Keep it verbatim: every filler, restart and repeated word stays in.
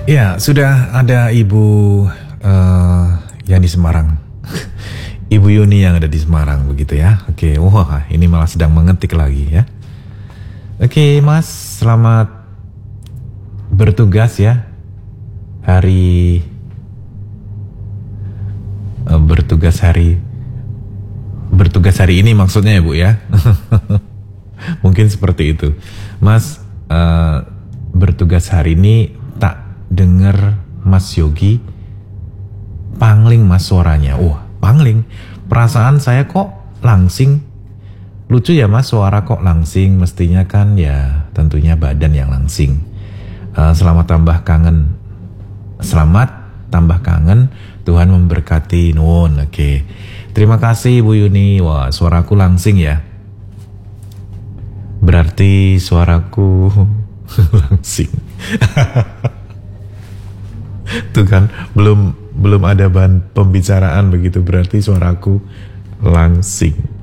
Ya, sudah ada Ibu uh, yang di Semarang. Ibu Yuni yang ada di Semarang begitu ya. Oke, wah ini malah sedang mengetik lagi ya. Oke Mas, selamat bertugas ya. Hari uh, bertugas hari bertugas hari ini maksudnya ya Bu ya. Mungkin seperti itu. Mas uh, bertugas hari ini tak dengar Mas Yogi pangling Mas suaranya. Wah, pangling. Perasaan saya kok langsing. Lucu ya Mas, suara kok langsing. Mestinya kan ya tentunya badan yang langsing. uh, Selamat tambah kangen. Selamat tambah kangen. Tuhan memberkati. Nuwun. Oke, terima kasih Bu Yuni. Wah, suaraku langsing ya. Berarti suaraku langsing. Tuh kan, belum belum ada bahan pembicaraan begitu, berarti suaraku langsing.